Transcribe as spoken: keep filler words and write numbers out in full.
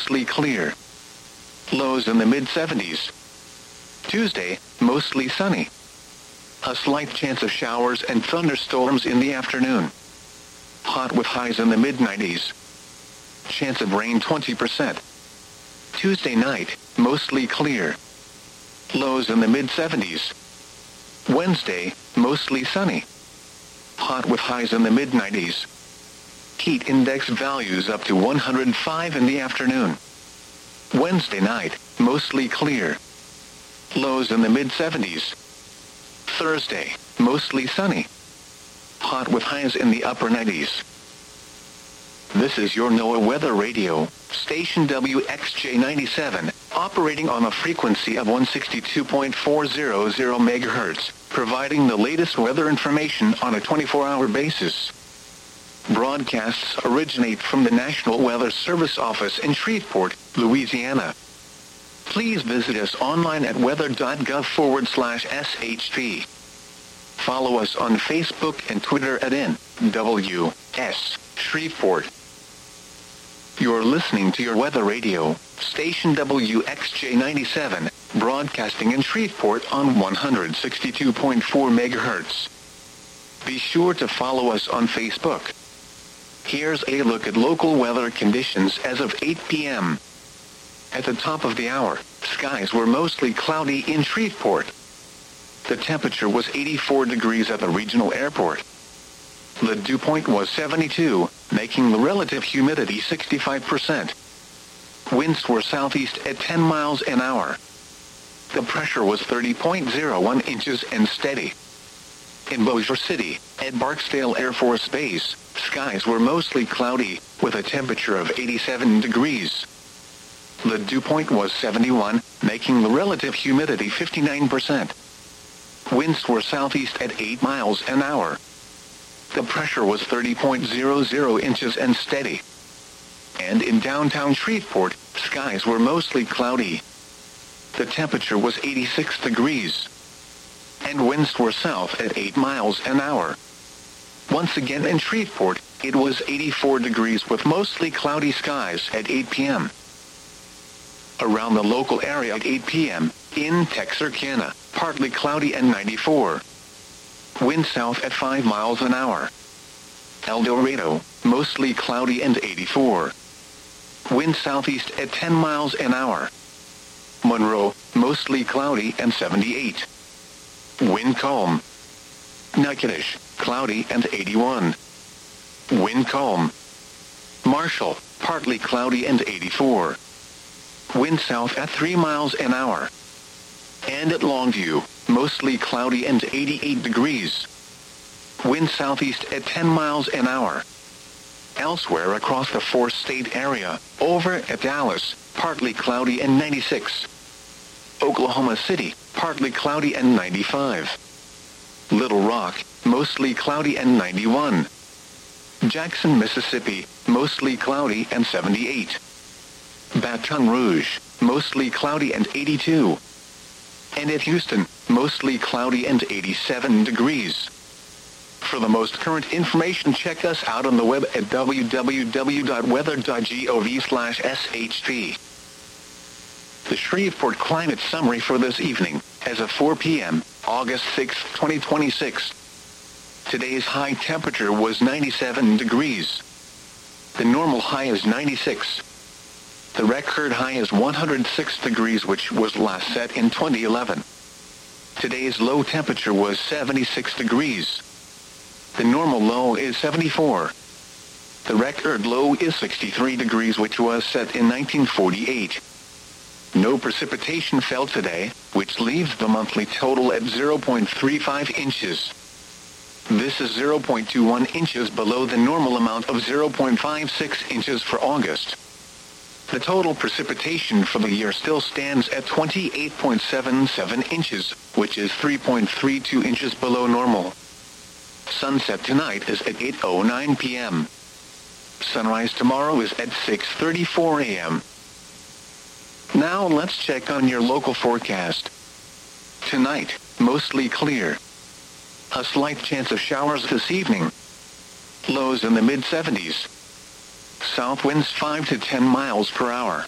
mostly clear. Lows in the mid seventies. Tuesday, mostly sunny. A slight chance of showers and thunderstorms in the afternoon. Hot with highs in the mid nineties. Chance of rain twenty percent. Tuesday night, mostly clear. Lows in the mid seventies. Wednesday, mostly sunny. Hot with highs in the mid nineties. Heat index values up to one hundred five in the afternoon. Wednesday night, mostly clear. Lows in the mid seventies. Thursday, mostly sunny. Hot with highs in the upper nineties. This is your NOAA Weather Radio, station W X J ninety-seven, operating on a frequency of one sixty-two point four hundred megahertz, providing the latest weather information on a twenty-four hour basis. Broadcasts originate from the National Weather Service office in Shreveport, Louisiana. Please visit us online at weather.gov forward slash SHP. Follow us on Facebook and Twitter at N W S Shreveport. You're listening to your Weather Radio, station W X J ninety-seven, broadcasting in Shreveport on one sixty-two point four megahertz. Be sure to follow us on Facebook. Here's a look at local weather conditions as of eight p m At the top of the hour, skies were mostly cloudy in Shreveport. The temperature was eighty-four degrees at the regional airport. The dew point was seventy-two, making the relative humidity sixty-five percent. Winds were southeast at ten miles an hour. The pressure was thirty point zero one inches and steady. In Bossier City, at Barksdale Air Force Base, skies were mostly cloudy, with a temperature of eighty-seven degrees. The dew point was seventy-one, making the relative humidity fifty-nine percent. Winds were southeast at eight miles an hour. The pressure was thirty point zero zero inches and steady. And in downtown Shreveport, skies were mostly cloudy. The temperature was eighty-six degrees. And winds were south at eight miles an hour. Once again in Shreveport, it was eighty-four degrees with mostly cloudy skies at eight p m Around the local area at eight p m, in Texarkana, partly cloudy and ninety-four. Wind south at five miles an hour. El Dorado, mostly cloudy and eighty-four. Wind southeast at ten miles an hour. Monroe, mostly cloudy and seventy-eight. Wind calm. Natchitoches, cloudy and eighty-one. Wind calm. Marshall, partly cloudy and eighty-four. Wind south at three miles an hour. And at Longview, mostly cloudy and eighty-eight degrees. Wind southeast at ten miles an hour. Elsewhere across the four-state area, over at Dallas, partly cloudy and ninety-six. Oklahoma City, partly cloudy and ninety-five. Little Rock, mostly cloudy and ninety-one. Jackson, Mississippi, mostly cloudy and seventy-eight. Baton Rouge, mostly cloudy and eighty-two. And at Houston, mostly cloudy and eighty-seven degrees. For the most current information, check us out on the web at w w w dot weather dot gov slash S H P. The Shreveport Climate Summary for this evening, as of four p m, August sixth, twenty twenty-six. Today's high temperature was ninety-seven degrees. The normal high is ninety-six. The record high is one hundred six degrees, which was last set in twenty eleven. Today's low temperature was seventy-six degrees. The normal low is seventy-four. The record low is sixty-three degrees, which was set in nineteen forty-eight. No precipitation fell today, which leaves the monthly total at zero point three five inches. This is zero point two one inches below the normal amount of zero point five six inches for August. The total precipitation for the year still stands at twenty-eight point seven seven inches, which is three point three two inches below normal. Sunset tonight is at eight oh nine p m Sunrise tomorrow is at six thirty-four a m Now let's check on your local forecast. Tonight, mostly clear. A slight chance of showers this evening. Lows in the mid seventies. South winds five to ten miles per hour.